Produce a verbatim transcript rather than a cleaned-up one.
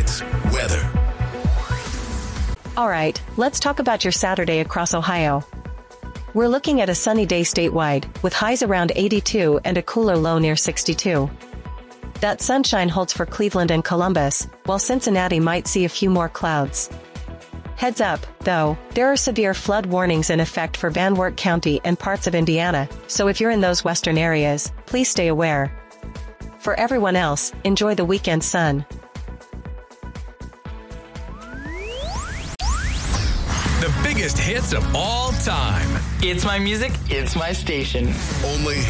Hits weather. All right, let's talk about your Saturday across Ohio. We're looking at a sunny day statewide, with highs around eighty-two and a cooler low near sixty-two. That sunshine holds for Cleveland and Columbus, while Cincinnati might see a few more clouds. Heads up, though, there are severe flood warnings in effect for Van Wert County and parts of Indiana, so if you're in those western areas, please stay aware. For everyone else, enjoy the weekend sun. The biggest hits of all time. It's my music, it's my station. Only